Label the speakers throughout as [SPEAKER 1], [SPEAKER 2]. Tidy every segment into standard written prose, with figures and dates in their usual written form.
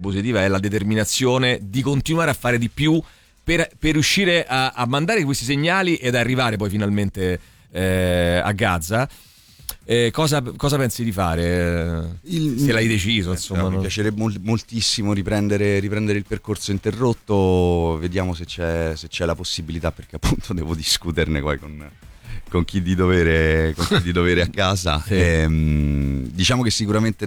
[SPEAKER 1] positiva è la determinazione di continuare a fare di più per riuscire a mandare questi segnali ed arrivare poi finalmente a Gaza. Cosa pensi di fare? Se l'hai deciso, insomma.
[SPEAKER 2] Mi piacerebbe moltissimo riprendere il percorso interrotto. Vediamo se c'è la possibilità, perché appunto devo discuterne poi con chi di dovere a casa. Sì. Diciamo che sicuramente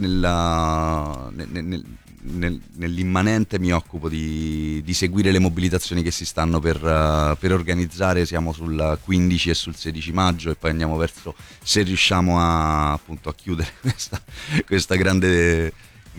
[SPEAKER 2] nell'immanente mi occupo di seguire le mobilitazioni che si stanno per organizzare. Siamo sul 15 e sul 16 maggio e poi andiamo verso, se riusciamo a chiudere questa grande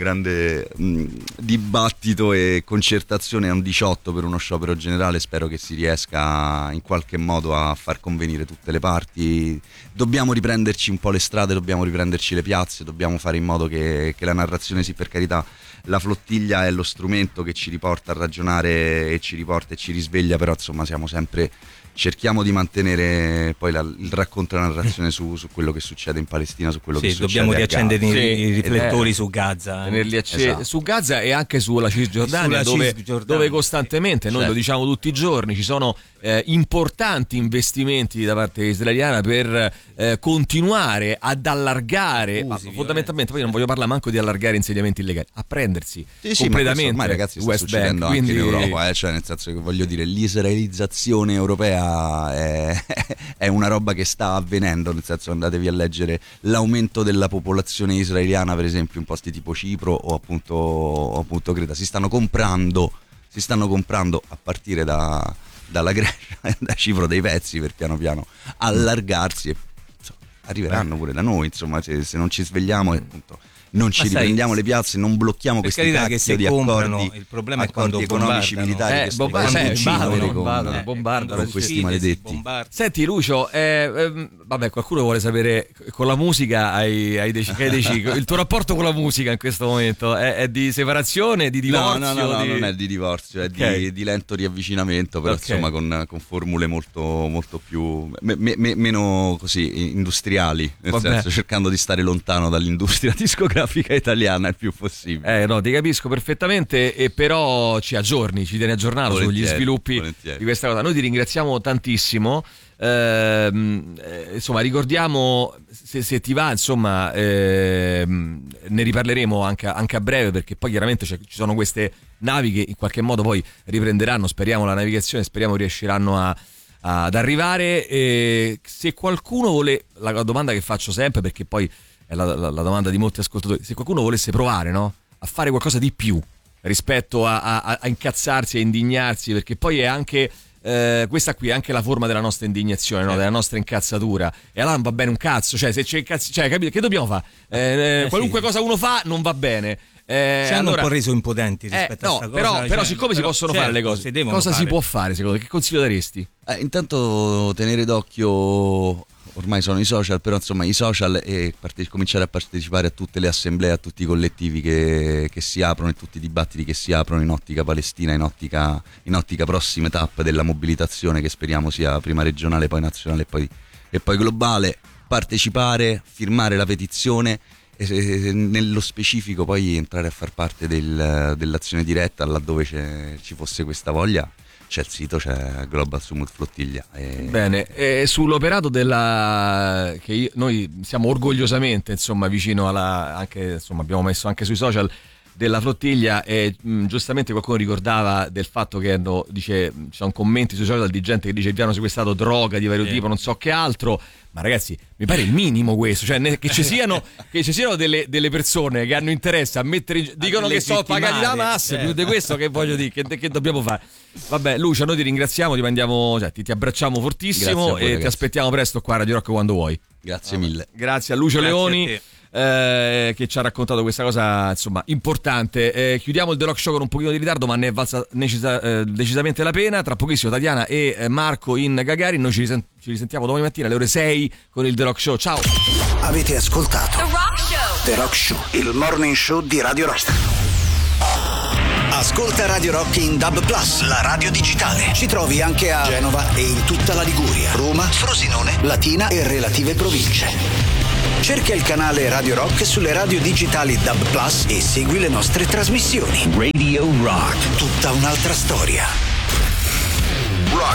[SPEAKER 2] dibattito e concertazione a un 18 per uno sciopero generale. Spero che si riesca in qualche modo a far convenire tutte le parti. Dobbiamo riprenderci un po' le strade, dobbiamo riprenderci le piazze, dobbiamo fare in modo che la narrazione, sì, per carità, la flottiglia è lo strumento che ci riporta a ragionare e ci riporta e ci risveglia, però insomma cerchiamo di mantenere poi il racconto e la narrazione su quello che succede in Palestina, su quello che succede
[SPEAKER 3] dobbiamo riaccendere i riflettori su Gaza,
[SPEAKER 1] esatto. Su Gaza e anche sulla Cisgiordania, dove costantemente, noi lo diciamo tutti i giorni, ci sono importanti investimenti da parte israeliana per continuare ad allargare, fondamentalmente poi non voglio parlare manco di allargare insediamenti illegali, a prendersi completamente
[SPEAKER 2] ormai, ragazzi, sta succedendo
[SPEAKER 1] Bank,
[SPEAKER 2] anche in Europa, cioè nel senso che, voglio dire, l'israelizzazione europea è una roba che sta avvenendo, nel senso, andatevi a leggere l'aumento della popolazione israeliana, per esempio in posti tipo Cipro o appunto Creta. Si stanno comprando a partire dalla Grecia e da Cipro dei pezzi per piano piano allargarsi e arriveranno pure da noi, insomma, se non ci svegliamo, appunto non ci riprendiamo le piazze, non blocchiamo questi cacchio di accordi.
[SPEAKER 3] Il problema è quando
[SPEAKER 2] economici militari
[SPEAKER 1] bombardano
[SPEAKER 2] con questi maledetti.
[SPEAKER 1] Senti Lucio, vabbè, qualcuno vuole sapere, con la musica hai deciso il tuo rapporto con la musica in questo momento è di separazione, di divorzio?
[SPEAKER 2] No, non è di divorzio, è di lento riavvicinamento, però insomma con formule molto più meno così industriali, nel senso, cercando di stare lontano dall'industria discografica italiana il più possibile.
[SPEAKER 1] No, ti capisco perfettamente, e però ci tieni aggiornato sugli sviluppi di questa cosa. Noi ti ringraziamo tantissimo. Insomma, ricordiamo, se ti va, insomma, ne riparleremo anche a breve, perché poi chiaramente ci sono queste navi che in qualche modo poi riprenderanno, speriamo, la navigazione, speriamo riusciranno ad arrivare. Se qualcuno vuole, la domanda che faccio sempre, perché poi è la domanda di molti ascoltatori, se qualcuno volesse provare, no, a fare qualcosa di più rispetto a incazzarsi, a indignarsi, perché poi è anche questa qui è anche la forma della nostra indignazione, no? Della nostra incazzatura, e allora non va bene un cazzo, cioè se c'è incazzi, cioè, capite, che dobbiamo fare? Qualunque cosa uno fa non va bene.
[SPEAKER 3] Ci hanno un po' reso impotenti rispetto a questa cosa.
[SPEAKER 1] Però siccome si possono fare le cose, cosa si può fare secondo te? Che consiglio daresti?
[SPEAKER 2] Intanto tenere d'occhio, ormai sono i social, però insomma i social, e cominciare a partecipare a tutte le assemblee, a tutti i collettivi che si aprono e tutti i dibattiti che si aprono in ottica Palestina, in ottica prossime tappe della mobilitazione, che speriamo sia prima regionale, poi nazionale e poi globale. Partecipare, firmare la petizione e nello specifico poi entrare a far parte dell'azione diretta laddove ci fosse questa voglia. C'è il sito, c'è Global Summit Flottiglia.
[SPEAKER 1] Bene, sull'operato che noi siamo orgogliosamente, insomma, vicino anche, insomma, abbiamo messo anche sui social della flottiglia, e giustamente qualcuno ricordava del fatto che ci sono commenti sui social di gente che dice: vi hanno sequestrato droga di vario tipo, non so che altro. Ma ragazzi, mi pare il minimo questo, cioè che ci siano delle persone che hanno interesse a mettere dicono che sono pagati da Hamas, più di questo che voglio dire, che dobbiamo fare? Vabbè, Lucia, noi ti ringraziamo, ti mandiamo, cioè, ti abbracciamo fortissimo, e ti aspettiamo presto qua a Radio Rock quando vuoi.
[SPEAKER 2] Grazie mille.
[SPEAKER 1] Grazie a Lucio Leoni, che ci ha raccontato questa cosa, insomma, importante. Chiudiamo il The Rock Show con un pochino di ritardo, ma ne è valsa decisamente la pena. Tra pochissimo Tatiana e Marco in Gagarin. Noi ci risentiamo domani mattina alle ore 6 con il The Rock Show. Ciao.
[SPEAKER 4] Avete ascoltato
[SPEAKER 5] The Rock Show.
[SPEAKER 4] The Rock Show, il morning show di Radio Rock. Ascolta Radio Rock in DAB+, la radio digitale. Ci trovi anche a Genova e in tutta la Liguria, Roma, Frosinone, Latina e relative province. Cerca il canale Radio Rock sulle radio digitali DAB+ e segui le nostre trasmissioni. Radio Rock, tutta un'altra storia.